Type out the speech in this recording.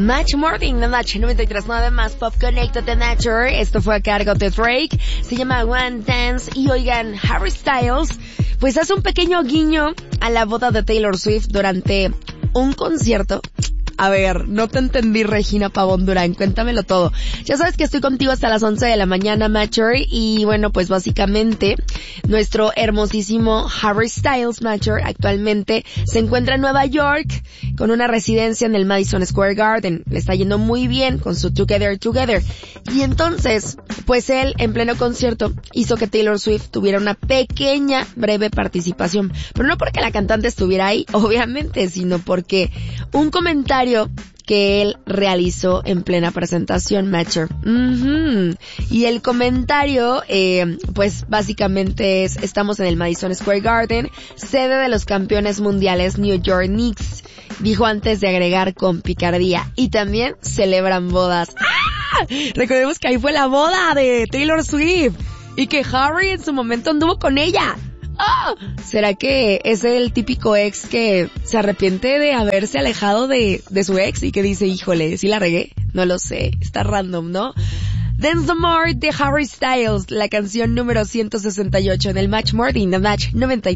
Match Morning, The Match 93.9 más Pop Connected The Nature. Esto fue a cargo de Drake. Se llama One Dance. Y oigan, Harry Styles, pues hace un pequeño guiño a la boda de Taylor Swift durante un concierto. A ver, no te entendí, Regina Pavón Durán, cuéntamelo todo. Ya sabes que estoy contigo hasta las 11 de la mañana, Matcher, y bueno, pues básicamente nuestro hermosísimo Harry Styles, Matcher, actualmente se encuentra en Nueva York con una residencia en el Madison Square Garden. Le está yendo muy bien con su Together. Y entonces, pues él, en pleno concierto, hizo que Taylor Swift tuviera una pequeña, breve participación. Pero no porque la cantante estuviera ahí, obviamente, sino porque un comentario que él realizó en plena presentación, Matcher. Y el comentario, pues básicamente es, estamos en el Madison Square Garden, sede de los campeones mundiales New York Knicks, dijo antes de agregar con picardía, y también celebran bodas. ¡Ah! Recordemos que ahí fue la boda de Taylor Swift, y que Harry en su momento anduvo con ella. ¡Ah! ¿Será que es el típico ex que se arrepiente de haberse alejado de su ex y que dice, híjole, ¿sí la regué? No lo sé, está random, ¿no? Dance the More de Harry Styles, la canción número 168 en el Match Morning, The Match 90.